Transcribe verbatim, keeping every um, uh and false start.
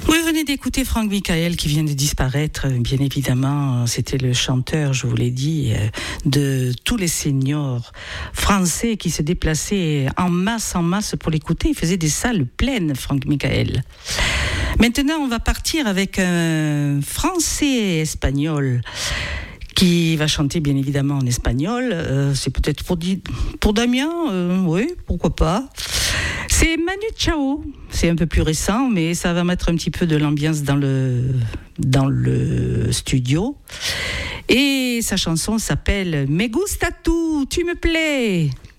Oui, vous venez d'écouter Franck Michael qui vient de disparaître, bien évidemment. C'était le chanteur, je vous l'ai dit, de tous les seniors français qui se déplaçaient en masse, en masse pour l'écouter. Il faisait des salles pleines, Franck Michael. Maintenant, on va partir avec un français et espagnol qui va chanter bien évidemment en espagnol. Euh, c'est peut-être pour, pour Damien, euh, oui, pourquoi pas. C'est Manu Chao, c'est un peu plus récent, mais ça va mettre un petit peu de l'ambiance dans le, dans le studio. Et sa chanson s'appelle Me gusta tu, tu me plais.